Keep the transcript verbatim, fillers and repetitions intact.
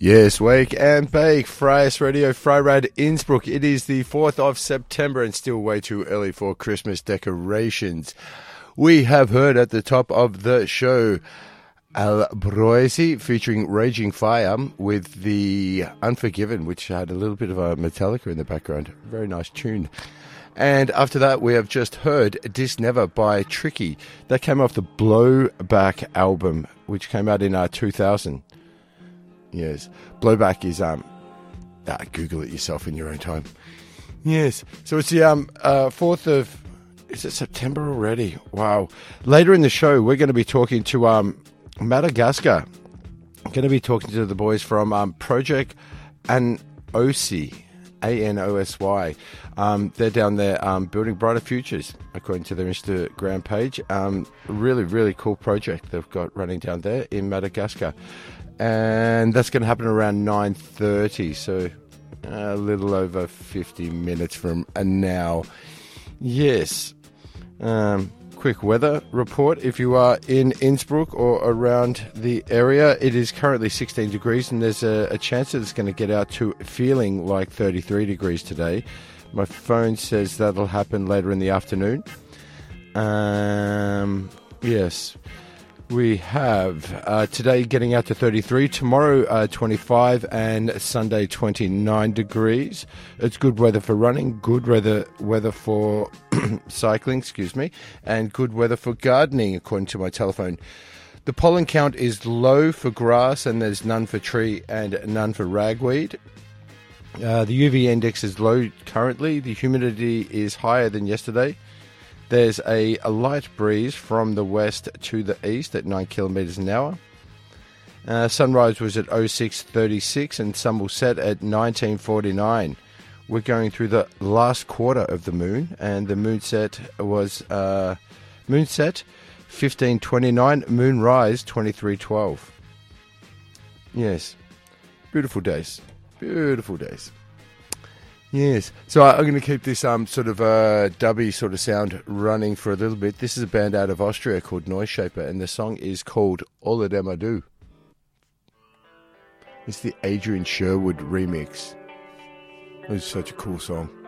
Yes, Wake and Bake, Freies Radio, Freirad Innsbruck. It is the fourth of September and still way too early for Christmas decorations. We have heard at the top of the show Al Broisi featuring Raging Fire with the Unforgiven, which had a little bit of a Metallica in the background. Very nice tune. And after that, we have just heard Dis Never by Tricky. That came off the Blowback album, which came out in uh, two thousand. Yes, Blowback is, um, ah, Google it yourself in your own time. Yes, so it's the um, uh, fourth of, is it September already? Wow. Later in the show, we're going to be talking to um, Madagascar. I'm going to be talking to the boys from um, Project Anosy, A N O S Y. Um, they're down there um, building brighter futures, according to their Instagram page. Um, really, really cool project they've got running down there in Madagascar. And that's going to happen around nine thirty, so a little over fifty minutes from now. Yes. Um, quick weather report. If you are in Innsbruck or around the area, it is currently sixteen degrees, and there's a, a chance that it's going to get out to feeling like thirty-three degrees today. My phone says that'll happen later in the afternoon. Um, yes. We have uh, today getting out to thirty-three, tomorrow uh, twenty-five, and Sunday twenty-nine degrees. It's good weather for running, good weather weather for cycling, excuse me, and good weather for gardening, according to my telephone. The pollen count is low for grass, and there's none for tree and none for ragweed. Uh, the U V index is low currently. The humidity is higher than yesterday. There's a, a light breeze from the west to the east at nine kilometres an hour. Uh, sunrise was at oh six thirty-six and sun will set at nineteen forty-nine. We're going through the last quarter of the moon, and the moon set was uh, moon set fifteen twenty-nine, moon rise twenty-three twelve. Yes, beautiful days, beautiful days. Yes, so I'm going to keep this um sort of uh, dubby sort of sound running for a little bit. This is a band out of Austria called Neuschaper, and the song is called All of Them I Do. It's the Adrian Sherwood remix. It's such a cool song.